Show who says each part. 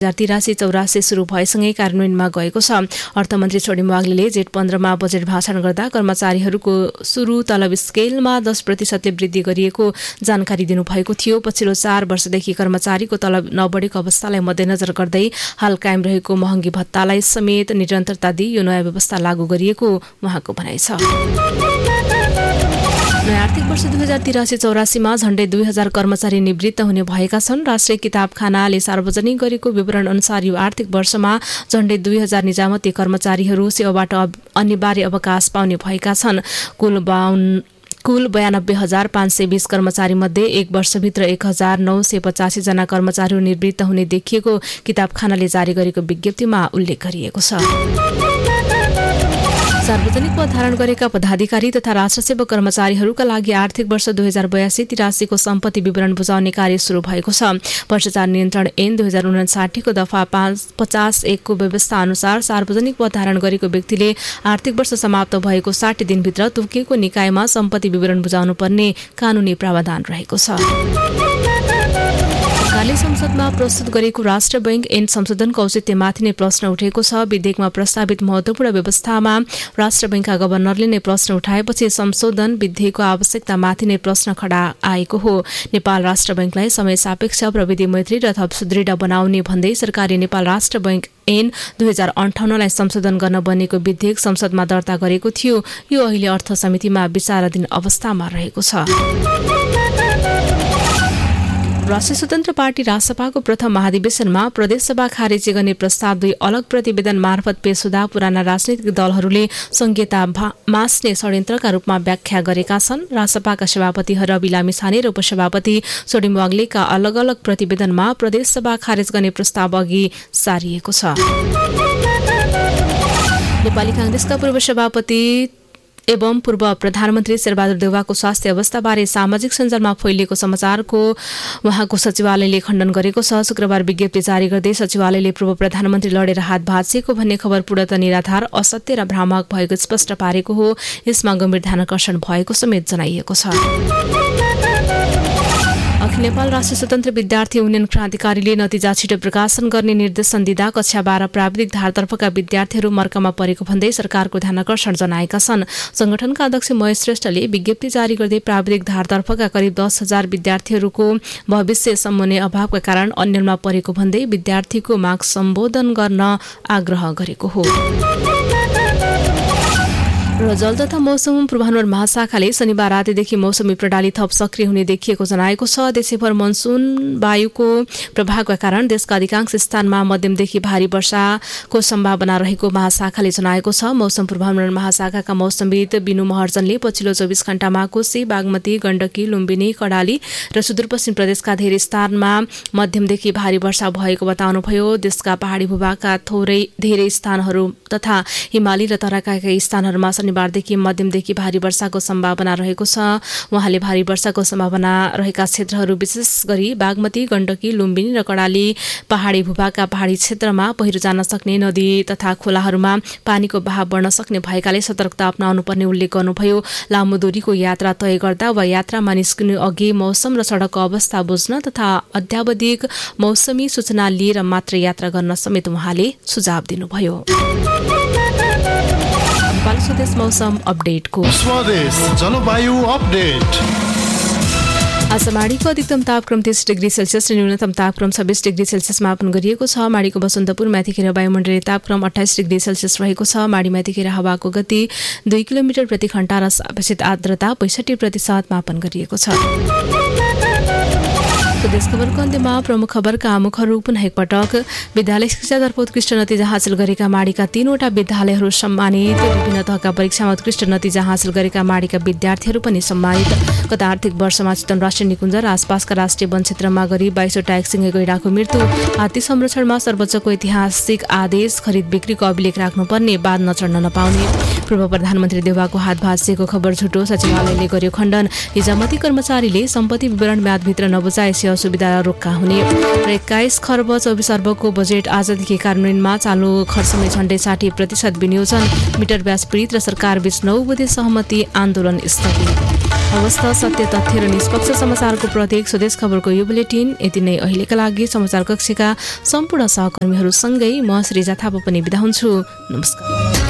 Speaker 1: 2083-84 सुरु भएसँगै कार्यान्वयनमा गएको छ। अर्थमन्त्री छोडी वाग्लेले जेठ 15मा बजेट भाषण गर्दा कर्मचारीहरूको सुरु तलब स्केलमा 10% वृद्धि गरिएको जानकारी दिनुभएको थियो। पछिल्लो 4 वर्षदेखि कर्मचारीको तलब नबढेको अवस्थालाई मध्यनजर गर्दै हाल कायम रहेको महँगी भत्तालाई समेत निरन्तरता दिई यो नयाँ व्यवस्था लागू गरिएको उहाँको भनाइ छ। नयाँ आर्थिक वर्ष 2083-84 मा झण्डै 2000 कर्मचारी निवृत्त हुने भएका छन्। राष्ट्रिय किताबखानाले सार्वजनिक गरेको विवरण अनुसार यो आर्थिक वर्षमा झण्डै 2000 निजामती कर्मचारीहरू सेवाबाट अनिवार्य अवकाश पाउने भएका छन्। कुल 92,520 कर्मचारी मध्ये एक वर्षभित्र 1985 जना कर्मचारीहरू निवृत्त हुने देखिएको किताबखानाले जारी गरेको विज्ञप्तिमा उल्लेख गरिएको छ। सार्वजनिक पद धारण गरेका पदाधिकारी तथा राष्ट्रसेवक कर्मचारीहरूका लागि आर्थिक वर्ष 2082-83 को सम्पत्ति विवरण बुझाउने कार्य सुरु भएको छ। भ्रष्टाचार नियन्त्रण ऐन 2059 को दफा 51 को व्यवस्था अनुसार सार्वजनिक पद धारण गरेको व्यक्तिले आर्थिक वर्ष समाप्त भएको 60 दिनभित्र तोकिएको निकायमा सम्पत्ति विवरण बुझाउनु पर्ने कानूनी प्रावधान रहेको छ। सरकारले संसदमा प्रस्तुत गरेको राष्ट्र बैंक ऐन संशोधनको औचित्यमाथि नै प्रश्न उठेको छ। विधेयकमा प्रस्तावित महत्त्वपूर्ण व्यवस्थामा राष्ट्र बैंकका गभर्नरले नै प्रश्न उठाएपछि संशोधन विधेयकको आवश्यकतामाथि नै प्रश्न खडा आएको हो। नेपाल राष्ट्र बैंकलाई समय सापेक्ष प्रविधि मैत्री र थप सुदृढ बनाउने भन्दै सरकारले नेपाल राष्ट्र बैंक ऐन 2058 लाई संशोधन गर्न बनेको विधेयक संसदमा दर्ता गरेको थियो। यो अहिले अर्थ समितिमा विचाराधीन अवस्थामा रहेको छ। राष्ट्रिय स्वतन्त्र पार्टी रासपाको प्रथम महाधिवेशनमा प्रदेशसभा खारेज गर्ने प्रस्ताव 2 अलग प्रतिवेदन मार्फत पेश हुँदा पुराना राजनीतिक दलहरूले संहिता मास्ने षड्यन्त्रका रूपमा व्याख्या गरेका छन्। रासपाका सभापति रवि लामिछाने र उपसभापति छोडिम वाग्लेका अलग अलग प्रतिवेदनमा प्रदेशसभा खारेज गर्ने प्रस्ताव अघि सारिएको छ। नेपाली कांग्रेसका पूर्व सभापति एवं पूर्व प्रधानमन्त्री शेरबहादुर देउवाको स्वास्थ्य अवस्थाबारे सामाजिक सञ्जालमा फैलिएको समाचारको उहाँको सचिवालयले खण्डन गरेको छ। शुक्रबार विज्ञप्ति जारी गर्दै सचिवालयले पूर्व प्रधानमन्त्री लडेर हात भाँचिएको भन्ने खबर पूर्णतः निराधार, असत्य र भ्रामक भएको स्पष्ट पारेको हो। यसमा गम्भीर ध्यानाकर्षण भएको समेत जनाइएको छ। अखिल नेपाल राष्ट्रिय स्वतन्त्र विद्यार्थी युनियन क्रान्तिकारीले नतिजा छिटो प्रकाशन गर्ने निर्देशन दिँदा कक्षा 12 प्राविधिक धारतर्फका विद्यार्थीहरू मर्कामा परेको भन्दै सरकारको ध्यानाकर्षण जनाएका छन्। संगठनका अध्यक्ष महेश श्रेष्ठले विज्ञप्ति जारी गर्दै प्राविधिक धारतर्फका करिब 10,000 विद्यार्थीहरूको भविष्य सम्बन्धी अभावका कारण अन्यलमा परेको भन्दै विद्यार्थीको माग सम्बोधन गर्न आग्रह गरेको हो। र जल तथा मौसम पूर्वानुमान महाशाखाले शनिबार रातिदेखि मौसमी प्रणाली थप सक्रिय हुने देखिएको जनाएको छ। देशैभर मनसुन वायुको प्रभावका कारण देशका अधिकांश स्थानमा मध्यमदेखि भारी वर्षाको सम्भावना रहेको महाशाखाले जनाएको छ। मौसम पूर्वानुमान महाशाखाका मौसमविद बिनु महर्जनले पछिल्लो 24 घण्टामा कोशी, बागमती, गण्डकी, लुम्बिनी, कर्णाली र सुदूरपश्चिम प्रदेशका धेरै स्थानमा मध्यमदेखि भारी वर्षा भएको बताउनुभयो। देशका पहाडी भूभागका धेरै स्थानहरू तथा हिमाली र तराईका स्थानहरूमा शनिबारदेखि मध्यमदेखि भारी वर्षाको सम्भावना रहेको छ। उहाँले भारी वर्षाको सम्भावना रहेका क्षेत्रहरू विशेष गरी बागमती, गण्डकी, लुम्बिनी र कर्णाली पहाडी भूभागका पहाडी क्षेत्रमा पहिरो जान सक्ने नदी तथा खोलाहरूमा पानीको बहाव बढ्न सक्ने भएकाले सतर्कता अपनाउनु पर्ने उल्लेख गर्नुभयो। लामो दूरीको यात्रा तय गर्दा वा यात्रामा निस्कनु अघि मौसम र सडकको अवस्था बुझ्न तथा अत्यावधिक मौसमी सूचना लिएर मात्र यात्रा गर्न समेत उहाँले सुझाव दिनुभयो। स्वदेश मौसम अपडेटको
Speaker 2: स्वदेश जलवायु अपडेट।
Speaker 1: आज माडीको अधिकतम तापक्रम 30 डिग्री सेल्सियस र न्यूनतम तापक्रम 26 डिग्री सेल्सियस मापन गरिएको छ। माडीको बसन्तपुर माथिखेर वायुमण्डलीय तापक्रम 28 डिग्री सेल्सियस रहेको छ। माडी माथिखेर हावाको गति 2 किलोमिटर प्रति घण्टा र अपेक्षित आर्द्रता 65% मापन गरिएको छ। प्रदेश खबरको अन्त्यमा प्रमुख खबरका मुखहरू पुनः एकपटक। विद्यालय शिक्षातर्फ उत्कृष्ट नतिजा हासिल गरेका माडीका 3वटा विद्यालयहरू सम्मानित। विभिन्न तहका परीक्षामा उत्कृष्ट नतिजा हासिल गरेका माडीका विद्यार्थीहरू पनि सम्मानित। गत आर्थिक वर्षमा चितवन राष्ट्रिय निकुञ्ज र आसपासका राष्ट्रिय वन क्षेत्रमा गरी 22वटा एकसिङे गैंडाको मृत्यु। हात्ती संरक्षणमा सर्वोच्चको ऐतिहासिक आदेश। खरिद बिक्रीको अभिलेख राख्नुपर्ने, बाद नचढ्न नपाउने। पूर्व प्रधानमन्त्री देउवाको हात भाँचिएको खबर झुटो, सचिवालयले गर्यो खण्डन। निजामती कर्मचारीले सम्पत्ति विवरण म्यादभित्र नबुझाएपछि असुविधा रोक्का हुने। र 21 खर्ब 24 अर्बको बजेट आजदेखि कार्यान्वयनमा। चालु खर्चमै झण्डै 60% विनियोजन। मिटर ब्याज पीडित र सरकार बीच 9 बुँदे सहमति। आन्दोलन स्थगित। अवस्था सत्य तथ्य र निष्पक्ष समाचारको प्रतीक स्वदेश खबरको यो बुलेटिन यति नै। अहिलेका लागि समाचार कक्षका सम्पूर्ण सहकर्मीहरूसँगै म श्रीजा थापा पनि बिदा हुन्छु। नमस्कार।